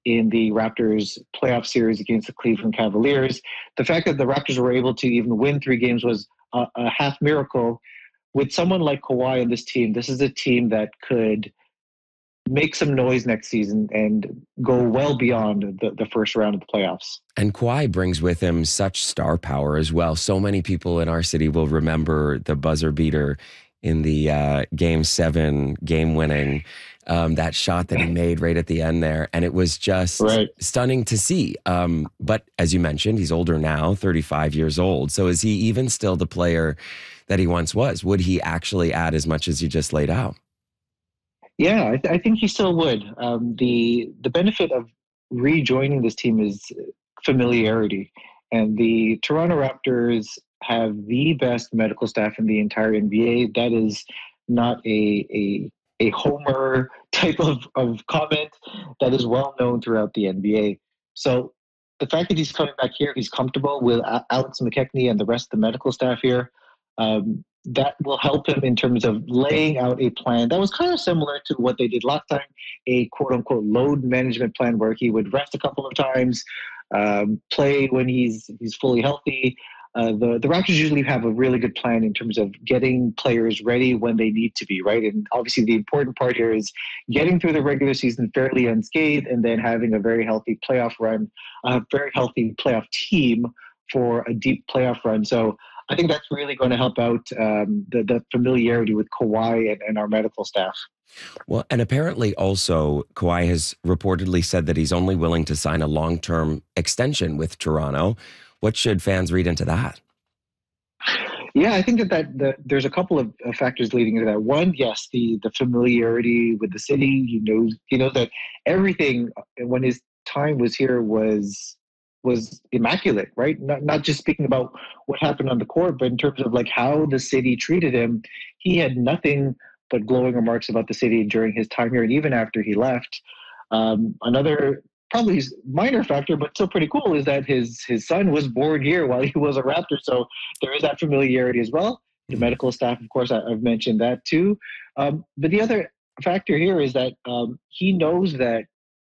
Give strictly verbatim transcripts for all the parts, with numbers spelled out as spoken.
in the Raptors playoff series against the Cleveland Cavaliers. The fact that the Raptors were able to even win three games was a, a half miracle. With someone like Kawhi in this team, this is a team that could make some noise next season and go well beyond the, the first round of the playoffs. And Kawhi brings with him such star power as well. So many people in our city will remember the buzzer beater in the uh, game seven, game winning, um, that shot that he made right at the end there. And it was just right. stunning to see. Um, but as you mentioned, he's older now, thirty-five years old. So is he even still the player that he once was? Would he actually add as much as you just laid out? Yeah, I, th- I think he still would. Um, the the benefit of rejoining this team is familiarity. And the Toronto Raptors have the best medical staff in the entire N B A. That is not a a, a homer type of, of comment. That is well known throughout the N B A. So the fact that he's coming back here, he's comfortable with Alex McKechnie and the rest of the medical staff here, um, that will help him in terms of laying out a plan that was kind of similar to what they did last time, a quote-unquote load management plan where he would rest a couple of times, um, play when he's he's fully healthy. Uh, the, the Raptors usually have a really good plan in terms of getting players ready when they need to be, right? And obviously the important part here is getting through the regular season fairly unscathed and then having a very healthy playoff run, a very healthy playoff team for a deep playoff run. So I think that's really going to help out um, the, the familiarity with Kawhi and, and our medical staff. Well, and apparently also Kawhi has reportedly said that he's only willing to sign a long-term extension with Toronto. What should fans read into that? Yeah, I think that, that, that there's a couple of factors leading into that. One, yes, the the familiarity with the city. He knows he knows that everything when his time was here was was immaculate, right? Not not just speaking about what happened on the court, but in terms of like how the city treated him. He had nothing but glowing remarks about the city during his time here, and even after he left. Um, another probably minor factor, but still pretty cool, is that his his son was born here while he was a Raptor. So there is that familiarity as well. The medical staff, of course, I, I've mentioned that too. Um, but the other factor here is that um, he knows that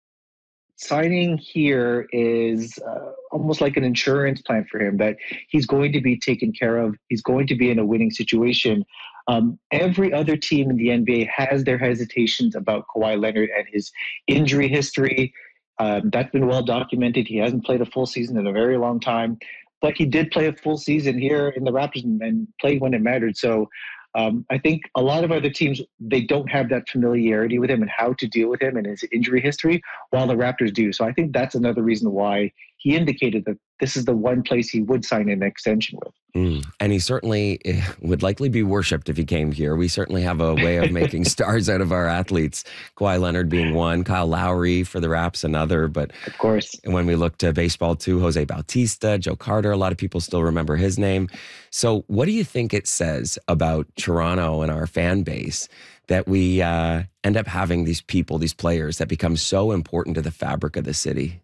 signing here is uh, almost like an insurance plan for him, that he's going to be taken care of. He's going to be in a winning situation. Um, every other team in the N B A has their hesitations about Kawhi Leonard and his injury history. Um, that's been well documented. He hasn't played a full season in a very long time, but he did play a full season here in the Raptors and, and played when it mattered. So um, I think a lot of other teams, they don't have that familiarity with him and how to deal with him and his injury history, while the Raptors do. So I think that's another reason why he indicated that this is the one place he would sign an extension with. Mm. And he certainly would likely be worshipped if he came here. We certainly have a way of making stars out of our athletes. Kawhi Leonard being one, Kyle Lowry for the Raps another. But of course, when we look to baseball too, Jose Bautista, Joe Carter, a lot of people still remember his name. So what do you think it says about Toronto and our fan base that we uh, end up having these people, these players that become so important to the fabric of the city?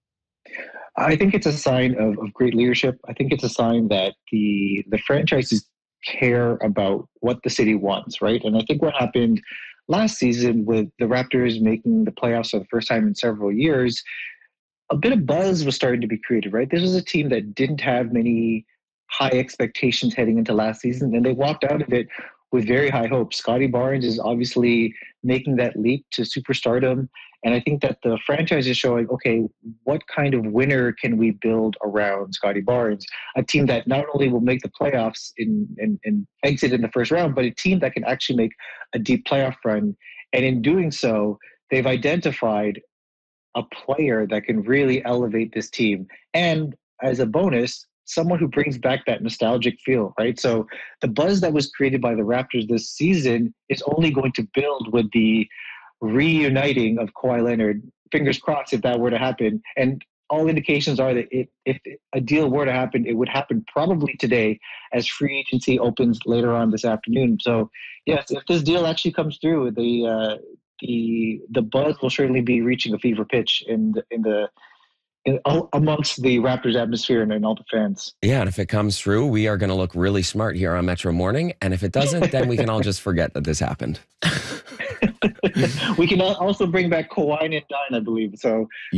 I think it's a sign of, of great leadership. I think it's a sign that the the franchises care about what the city wants, right? And I think what happened last season with the Raptors making the playoffs for the first time in several years, a bit of buzz was starting to be created, right? This was a team that didn't have many high expectations heading into last season, and they walked out of it with very high hopes. Scotty Barnes is obviously making that leap to superstardom. And I think that the franchise is showing, okay, what kind of winner can we build around Scotty Barnes? A team that not only will make the playoffs in, in, in exit in the first round, but a team that can actually make a deep playoff run. And in doing so, they've identified a player that can really elevate this team. And as a bonus, someone who brings back that nostalgic feel, right? So the buzz that was created by the Raptors this season is only going to build with the reuniting of Kawhi Leonard. Fingers crossed if that were to happen. And all indications are that it, if a deal were to happen, it would happen probably today as free agency opens later on this afternoon. So yes, if this deal actually comes through, the uh, the the buzz will certainly be reaching a fever pitch in the, in the In, amongst the Raptors atmosphere and, and all the fans. Yeah, and if it comes through, we are going to look really smart here on Metro Morning. And if it doesn't, then we can all just forget that this happened. We can also bring back Kawhi and Dine, I believe. So